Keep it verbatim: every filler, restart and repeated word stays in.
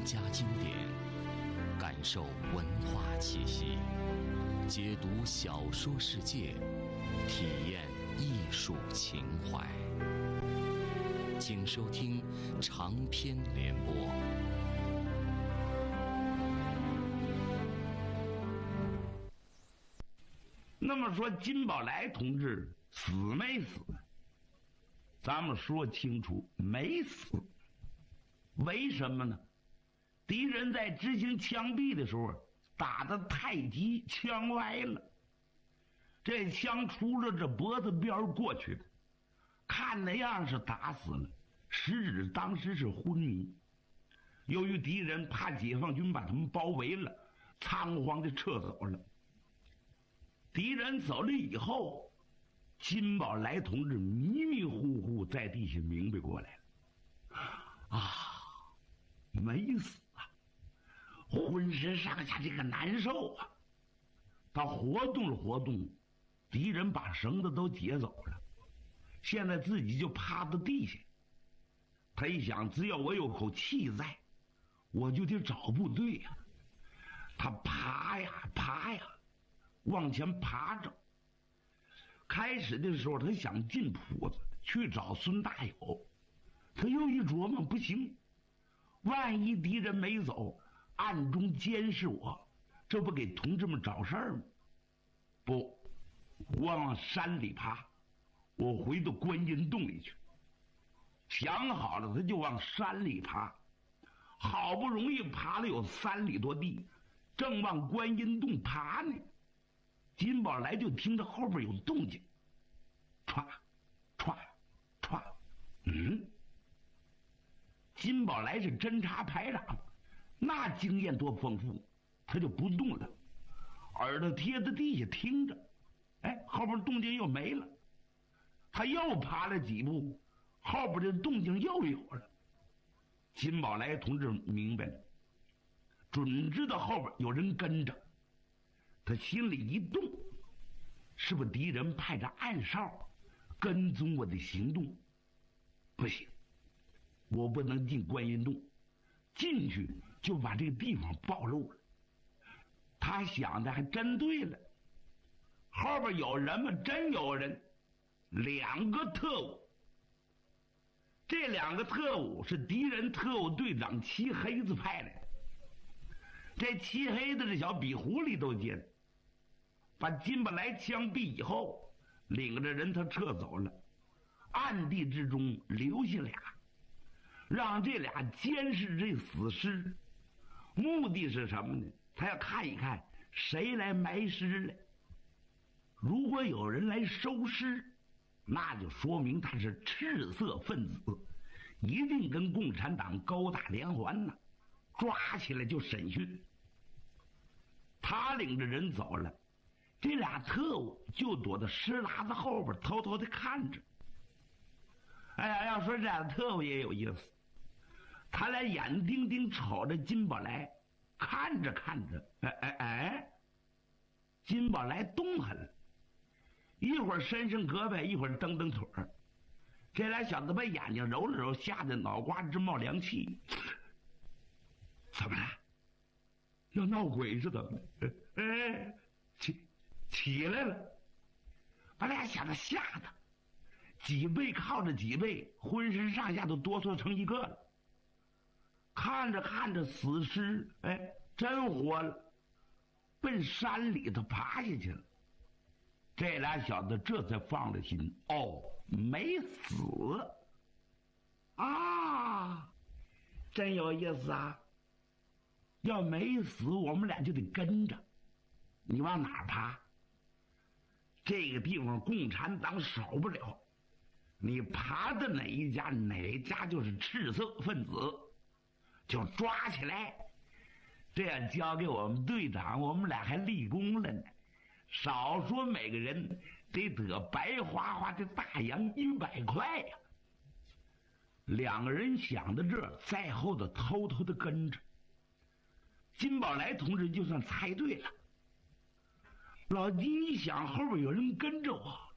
家经典，感受文化气息，解读小说世界，体验艺术情怀。请收听长篇联播。 那么说金宝来同志死没死？咱们说清楚，没死。为什么呢？敌人在执行枪毙的时候打得太急，枪歪了，这枪出了这脖子边过去的，看那样是打死了，实质当时是昏迷。由于敌人怕解放军把他们包围了，仓皇的撤走了。敌人走了以后，金宝来同志迷迷糊糊在地下明白过来了，啊，没死啊，浑身上下这个难受啊。他活动了活动，敌人把绳子都解走了，现在自己就趴到地下。他一想，只要我有口气在，我就得找部队呀、啊。他爬呀爬呀，往前爬着。开始的时候他想进铺子去找孙大友，他又一琢磨，不行，万一敌人没走，暗中监视我，这不给同志们找事儿吗？不，我往山里爬，我回到观音洞里去。想好了，他就往山里爬，好不容易爬了有三里多地，正往观音洞爬呢，金宝来就听着后边有动静，歘歘歘，嗯，金宝来是侦察排长，那经验多丰富，他就不动了，耳朵贴在地下听着，哎，后边动静又没了，他又爬了几步，后边的动静又有了。金宝来同志明白了，准知道后边有人跟着，他心里一动，是不是敌人派着暗哨跟踪我的行动？不行，我不能进观音洞，进去就把这个地方暴露了。他想的还真对了，后边有人吗？真有人，两个特务。这两个特务是敌人特务队长漆黑子派来的。这漆黑子这小比狐狸都见，把金宝来枪毙以后，领着人他撤走了，暗地之中留下俩，让这俩监视这死尸，目的是什么呢？他要看一看谁来埋尸来。如果有人来收尸，那就说明他是赤色分子，一定跟共产党勾打连环呢，抓起来就审讯。他领着人走了，这俩特务就躲到尸拉子后边偷偷的看着。哎呀，要说这俩特务也有意思，他俩眼盯盯瞅着金宝来，看着看着，哎哎哎，金宝来动弹了，一会儿伸伸胳膊，一会儿蹬蹬腿儿。这俩小子把眼睛揉了揉，吓得脑瓜直冒凉气。怎么了？要闹鬼似的？哎，起起来了，把俩小子吓得脊背靠着脊背，浑身上下都哆嗦成一个了。看着看着，死尸哎真活了，奔山里头爬下去了。这俩小子这才放了心，哦，没死啊，真有意思啊！要没死，我们俩就得跟着你往哪儿爬？这个地方共产党少不了，你爬到哪一家，哪家就是赤色分子，就抓起来，这样交给我们队长，我们俩还立功了呢。少说每个人得得白花花的大洋一百块呀、啊！两个人想到这儿，在后头偷偷的跟着。金宝来同志就算猜对了，老金一想后边有人跟着我，